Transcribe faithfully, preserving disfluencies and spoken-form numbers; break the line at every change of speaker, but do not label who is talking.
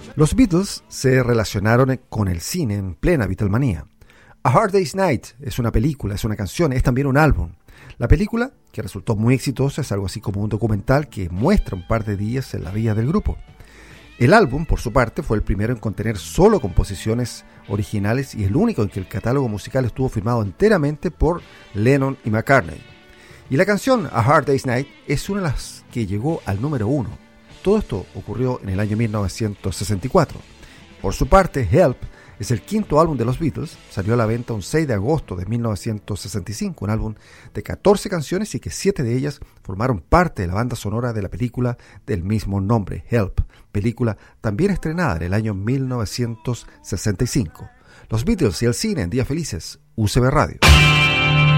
Los Beatles se relacionaron con el cine en plena Beatlemanía. A Hard Day's Night es una película, es una canción, es también un álbum. La película, que resultó muy exitosa, es algo así como un documental que muestra un par de días en la vida del grupo. El álbum, por su parte, fue el primero en contener solo composiciones originales y el único en que el catálogo musical estuvo firmado enteramente por Lennon y McCartney. Y la canción A Hard Day's Night es una de las que llegó al número uno. Todo esto ocurrió en el año mil novecientos sesenta y cuatro. Por su parte, Help es el quinto álbum de los Beatles, salió a la venta un seis de agosto de mil novecientos sesenta y cinco, un álbum de catorce canciones y que siete de ellas formaron parte de la banda sonora de la película del mismo nombre, Help, película también estrenada en el año mil novecientos sesenta y cinco. Los Beatles y el cine en Días Felices, U C B Radio.